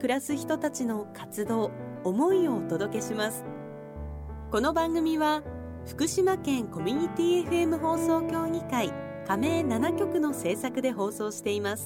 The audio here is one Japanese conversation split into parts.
暮らす人たちの活動、思いをお届けします。この番組は福島県コミュニティ FM 放送協議会加盟7局の制作で放送しています。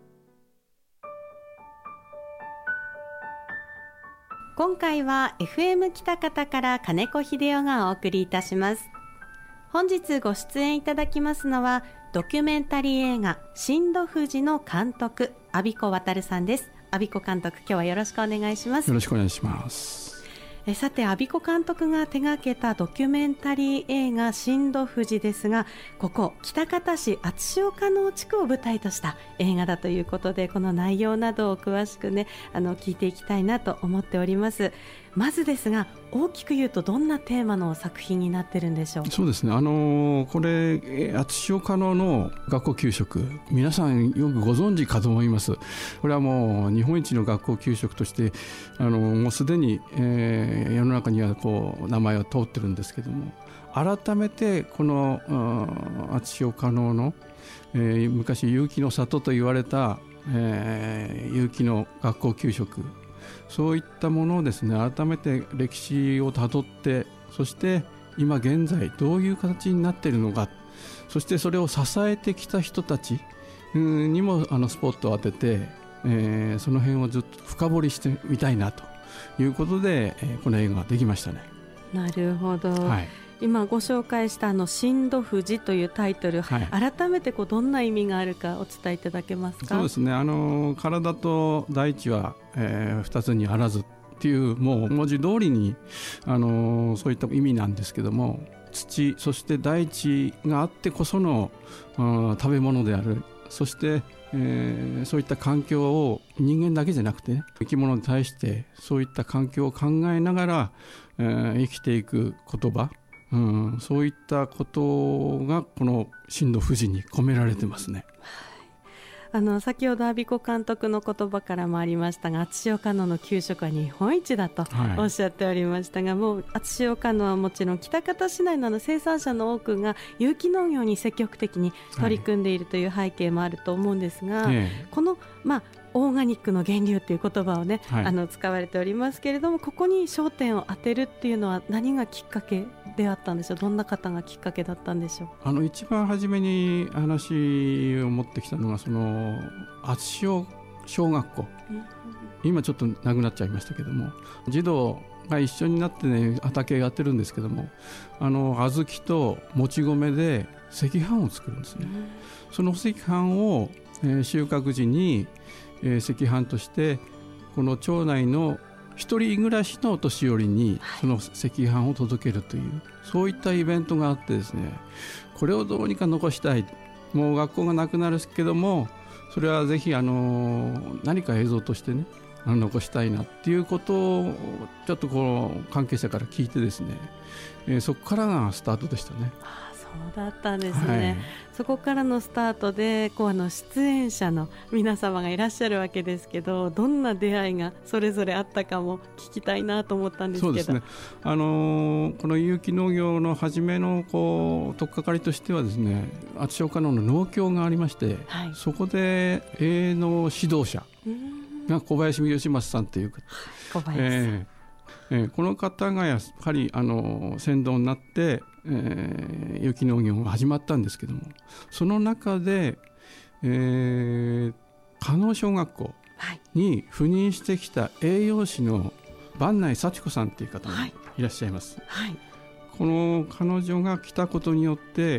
今回は FM 北方から金子秀夫がお送りいたします。本日ご出演いただきますのはドキュメンタリー映画新戸富士の監督、安孫子航さんです。安孫子監督、今日はよろしくお願いします。 よろしくお願いします。 さて、安孫子監督が手掛けたドキュメンタリー映画新戸富士ですが、ここ喜多方市厚岡の地区を舞台とした映画だということで、この内容などを詳しくね聞いていきたいなと思っております。まずですが、大きく言うとどんなテーマの作品になってるんでしょう。 そうですね、これ厚岡の学校給食、皆さんよくご存知かと思います。これはもう日本一の学校給食としてもうすでに、世の中には名前を通ってるんですけども、改めてこの厚岡の、昔結城の里と言われた、結城の学校給食、そういったものをですね、改めて歴史をたどって、そして今現在どういう形になっているのか、そしてそれを支えてきた人たちにもスポットを当てて、その辺をずっと深掘りしてみたいなということで、この映画ができましたね。 なるほど、はい、今ご紹介した新戸富士というタイトル、はい、改めてどんな意味があるかお伝えいただけますか。 そうですね、体と大地は、2つにあらずっていう、もう文字通りにそういった意味なんですけども、土、そして大地があってこその食べ物である。そして、そういった環境を人間だけじゃなくて、生き物に対してそういった環境を考えながら、生きていく言葉、そういったことがこの新戸富士に込められてますね。 先ほど安孫子監督の言葉からもありましたが、厚岡の給食は日本一だとおっしゃっておりましたが、もう厚岡はもちろん喜多方市内の生産者の多くが有機農業に積極的に取り組んでいるという背景もあると思うんですが、このオーガニックの源流という言葉をね、使われておりますけれども、ここに焦点を当てるっていうのは何がきっかけであったんでしょう。どんな方がきっかけだったんでしょう。 一番初めに話を持ってきたのが厚尾小学校、今ちょっとなくなっちゃいましたけども、児童が一緒になってね、畑やってるんですけども、小豆ともち米で赤飯を作るんですね。その赤飯を、収穫時に赤飯としてこの町内の一人暮らしのお年寄りにその赤飯を届けるという、そういったイベントがあってですね、これをどうにか残したい。もう学校がなくなるけども、それはぜひ何か映像としてね、残したいなっていうことをちょっと関係者から聞いてですね、そこからがスタートでしたね。 そうだったんですね、そこからのスタートで出演者の皆様がいらっしゃるわけですけど、どんな出会いがそれぞれあったかも聞きたいなと思ったんですけど。そうですね、 この有機農業の初めの取っかかりとしてはですね、厚岡の農協がありまして、そこで営農指導者が小林義正さんという小林さん、 この方がやはり先導になって、有機農業が始まったんですけども、その中で、加納小学校に赴任してきた栄養士の坂内幸子さんという方がいらっしゃいます、この彼女が来たことによって、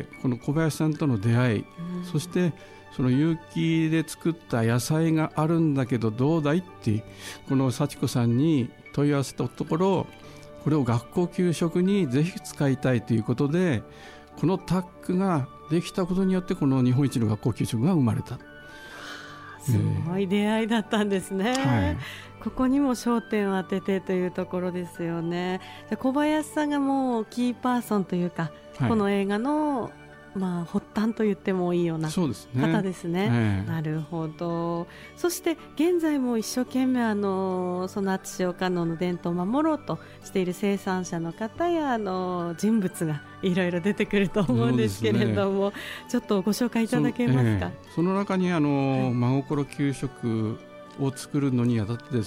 この小林さんとの出会い、そしてその有機で作った野菜があるんだけどどうだいってこの幸子さんに問い合わせたところ、これを学校給食にぜひ使いたいということで、このタッグができたことによってこの日本一の学校給食が生まれた。 すごい出会いだったんですね、ここにも焦点を当ててというところですよね。小林さんがもうキーパーソンというか、この映画の発端と言ってもいいような方ですね。なるほど。そして現在も一生懸命その厚岡の伝統を守ろうとしている生産者の方や人物がいろいろ出てくると思うんですけれども、ちょっとご紹介いただけますか。 その中に真心給食を作るのにあたってです